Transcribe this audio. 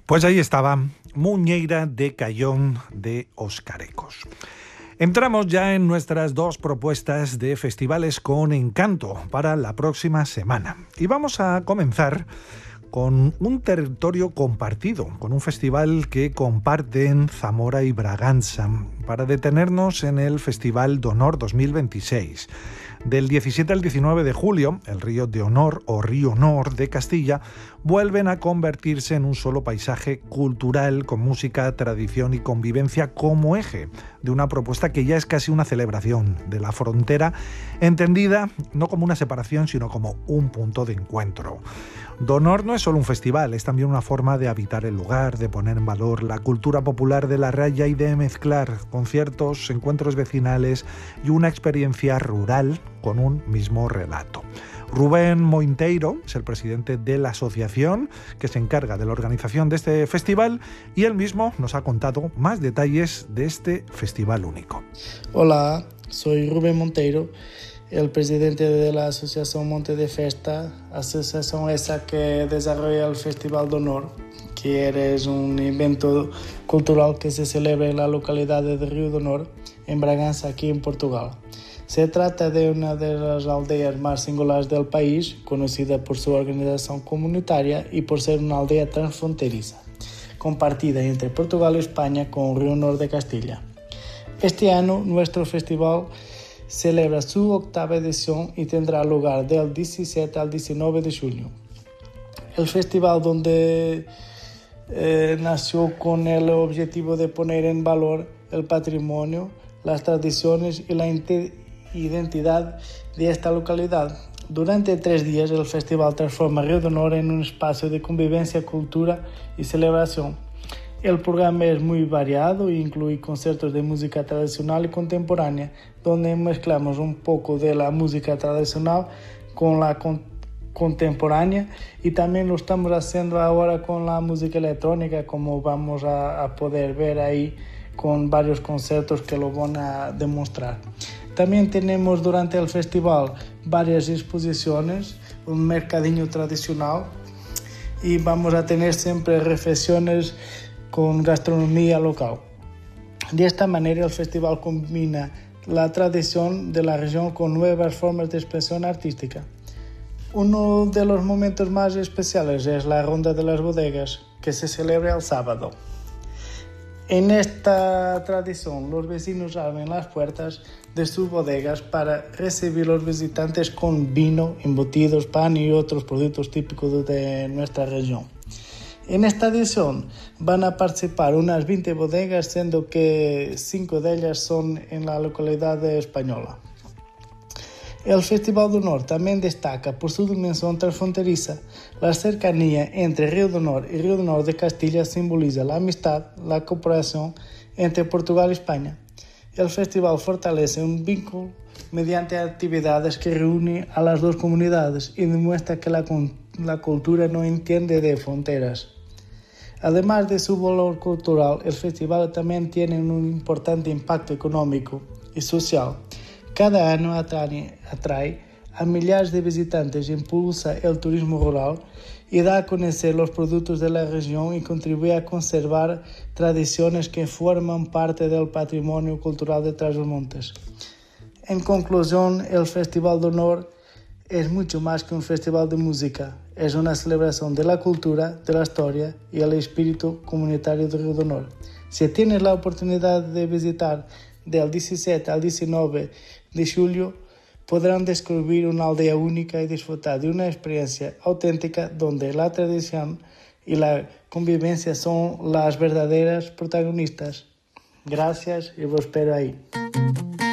Pues ahí estaba Muñeira de Cayón de Oscarecos. Entramos ya en nuestras dos propuestas de festivales con encanto para la próxima semana. Y vamos a comenzar con un territorio compartido, con un festival que comparten Zamora y Braganza, para detenernos en el Festival d'Honor 2026. Del 17 al 19 de julio, el Río de Honor o Río Honor de Castilla vuelven a convertirse en un solo paisaje cultural con música, tradición y convivencia como eje de una propuesta que ya es casi una celebración de la frontera, entendida no como una separación, sino como un punto de encuentro. D'Honor no es solo un festival, es también una forma de habitar el lugar, de poner en valor la cultura popular de la raya y de mezclar conciertos, encuentros vecinales y una experiencia rural con un mismo relato. Rubén Monteiro es el presidente de la asociación que se encarga de la organización de este festival y él mismo nos ha contado más detalles de este festival único. Hola, soy Rubén Monteiro, el presidente de la Asociación Monte de Festa, asociación esa que desarrolla el Festival d'Honor, que es un evento cultural que se celebra en la localidad de Río de Honor, en Bragança, aquí en Portugal. Se trata de una de las aldeas más singulares del país, conocida por su organización comunitaria y por ser una aldea transfronteriza, compartida entre Portugal y España con Río Honor de Castilla. Este año nuestro festival celebra su octava edición y tendrá lugar del 17 al 19 de julio. El festival donde nació con el objetivo de poner en valor el patrimonio, las tradiciones y la identidad de esta localidad. Durante 3 días el festival transforma Río de Honor en un espacio de convivencia, cultura y celebración. El programa es muy variado e incluye conciertos de música tradicional y contemporánea, donde mezclamos un poco de la música tradicional con la contemporánea y también lo estamos haciendo ahora con la música electrónica, como vamos a poder ver ahí con varios conciertos que lo van a demostrar. También tenemos durante el festival varias exposiciones, un mercadillo tradicional y vamos a tener siempre reflexiones con gastronomía local. De esta manera el festival combina la tradición de la región con nuevas formas de expresión artística. Uno de los momentos más especiales es la Ronda de las Bodegas, que se celebra el sábado. En esta tradición, los vecinos abren las puertas de sus bodegas para recibir a los visitantes con vino, embutidos, pan y otros productos típicos de nuestra región. En esta edición van a participar unas 20 bodegas, siendo que 5 de ellas son en la localidad española. El Festival d'Honor también destaca por su dimensión transfronteriza. La cercanía entre Río de Honor y Río de Honor de Castilla simboliza la amistad, la cooperación entre Portugal y España. El festival fortalece un vínculo mediante actividades que reúnen a las dos comunidades y demuestra que la cultura no entiende de fronteras. Además de su valor cultural, el festival también tiene un importante impacto económico y social. Cada año atrae a millares de visitantes, impulsa el turismo rural y da a conocer los productos de la región y contribuye a conservar tradiciones que forman parte del patrimonio cultural de Trás-os-Montes. En conclusión, el Festival d'Honor es mucho más que un festival de música. Es una celebración de la cultura, de la historia y el espíritu comunitario de Río de Honor. Si tienes la oportunidad de visitar del 17 al 19 de julio, podrán descubrir una aldea única y disfrutar de una experiencia auténtica donde la tradición y la convivencia son las verdaderas protagonistas. Gracias y os espero ahí.